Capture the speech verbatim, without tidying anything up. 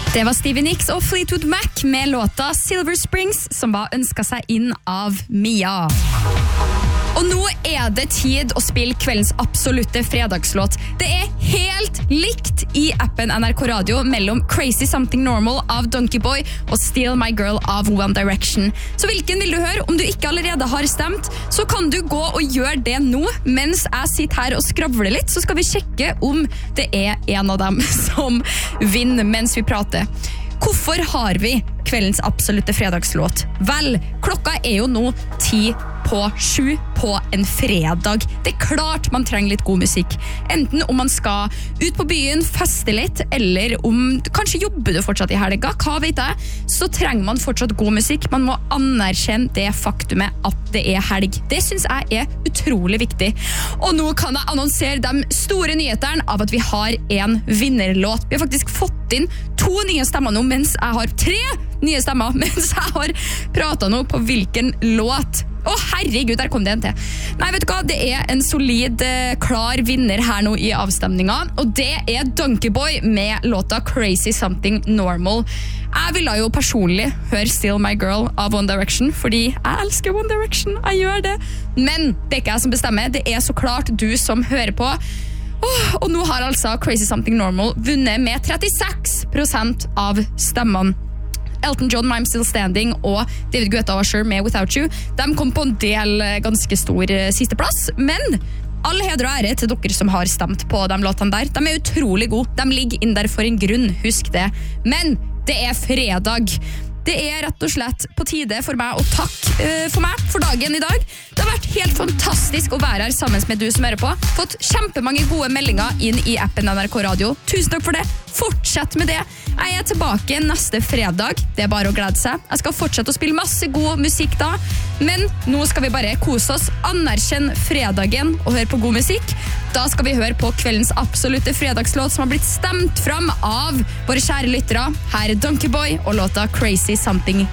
Det var Stevie Nicks og Fleetwood Mac med låta Silver Springs, som var ønsket seg inn av Mia. Og nå er det tid å spille kveldens absolutte fredagslåt. Det er helt likt i appen N R K Radio mellom Crazy Something Normal av Donkey Boy og Steal My Girl av One Direction. Så hvilken vil du høre? Om du ikke allerede har stemt, så kan du gå og gjøre det nå. Mens jeg sitter her og skravler litt, så skal vi sjekke om det er en av dem som vinner mens vi prater. Hvorfor har vi kveldens absolutte fredagslåt? Vel, klokka er jo nå ti på sju på en fredag. Det er klart man trenger litt god musikk. Enten om man skal ut på byen, feste litt, eller om kanskje jobber du fortsatt i helga, hva vet jeg, så trenger man fortsatt god musikk. Man må anerkjenne det faktumet at det er helg. Det synes jeg er utrolig viktig. Og nå kan jeg annonsere de store nyhetene av at vi har en vinnerlåt. Vi har faktisk fått inn to nye stemmer nå, mens jeg har tre nye stemmer, mens jeg har pratet nå på hvilken låt. Å herregud, der kom det en til. Nei, vet du hva, det er en solid, klar vinner her nå i avstemningen, og det er Donkey Boy med låta Crazy Something Normal. Jeg ville jo personlig høre Steal My Girl av One Direction, fordi jeg elsker One Direction, jeg gjør det. Men det er ikke jeg som bestemmer, det er så klart du som hører på. Oh, og nå har altså Crazy Something Normal vunnet med trettiseks prosent av stemmene. Elton John, I'm Still Standing og David Guetta og Usher med Without You, de kom på en del ganske stor sisteplass, men all heder og ære til dere som har stemt på de låtene der. De er utrolig gode, de ligger inn der for en grunn, husk det. Men det er fredag. Det er rett og slett på tide for meg å takke uh, for meg for dagen i dag. Det har vært helt fantastisk å være her sammen med du som hører på. Fått kjempemange gode meldinger inn i appen N R K Radio. Tusen takk for det. Fortsett med det. Jeg er tilbake neste fredag. Det er bare å glede seg. Jeg skal fortsette å spille masse god musikk da. Men nå skal vi bare kose oss, anerkjenne fredagen og høre på god musikk. Da skal vi høre på kveldens absolutte fredagslåt som har blitt stemt fram av våre kjære lyttere. Her er Donkey Boy og låta Crazy Something